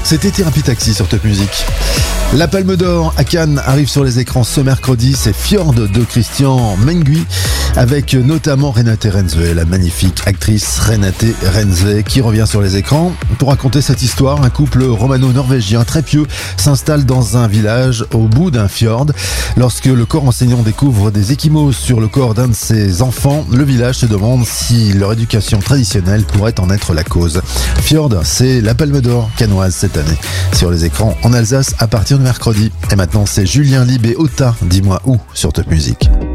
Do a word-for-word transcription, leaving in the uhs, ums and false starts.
C'était Thérapie Taxi sur Top Music. La Palme d'Or à Cannes arrive sur les écrans ce mercredi. C'est Fjord de Christian Mengui, avec notamment Renate Reinsve, la magnifique actrice Renate Reinsve, qui revient sur les écrans pour raconter cette histoire. Un couple romano-norvégien très pieux s'installe dans un village au bout d'un fjord. Lorsque le corps enseignant découvre des ecchymoses sur le corps d'un de ses enfants, le village se demande si leur éducation traditionnelle pourrait en être la cause. Fjord, c'est la Palme d'Or cannoise cette année sur les écrans en Alsace à partir de mercredi. Et maintenant, c'est Julien Lib et Ota, dis-moi où, sur Top Music.